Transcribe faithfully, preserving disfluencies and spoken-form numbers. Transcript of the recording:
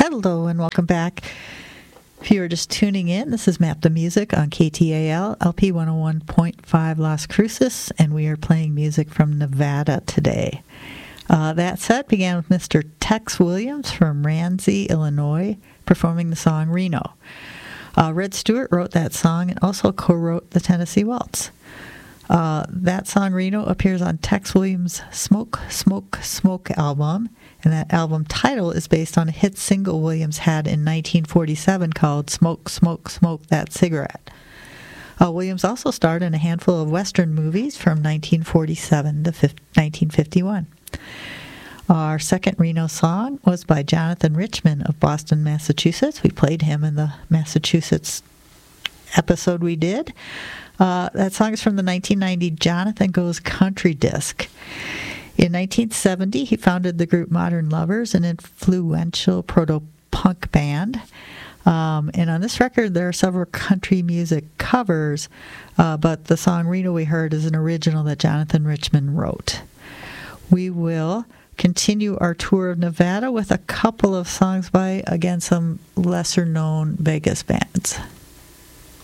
Hello and welcome back. If you are just tuning in, this is Map the Music on K T A L, L P one oh one point five Las Cruces, and we are playing music from Nevada today. Uh, that set began with Mister Tex Williams from Ramsey, Illinois, performing the song Reno. Uh, Red Stewart wrote that song and also co-wrote the Tennessee Waltz. Uh, that song, Reno, appears on Tex Williams' Smoke, Smoke, Smoke album, and that album title is based on a hit single Williams had in nineteen forty-seven called Smoke, Smoke, Smoke That Cigarette. Uh, Williams also starred in a handful of Western movies from nineteen forty-seven to nineteen fifty-one. Our second Reno song was by Jonathan Richman of Boston, Massachusetts. We played him in the Massachusetts episode we did. Uh, that song is from the nineteen ninety Jonathan Goes Country disc. In nineteen seventy, he founded the group Modern Lovers, an influential proto-punk band. Um, and on this record, there are several country music covers, uh, but the song Reno we heard is an original that Jonathan Richman wrote. We will continue our tour of Nevada with a couple of songs by, again, some lesser-known Vegas bands.